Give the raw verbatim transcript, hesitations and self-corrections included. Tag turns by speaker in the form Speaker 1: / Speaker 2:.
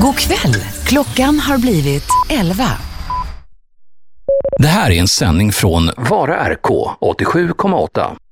Speaker 1: God kväll. Klockan har blivit elva.
Speaker 2: Det här är en sändning från Vara R K åttiosju komma åtta.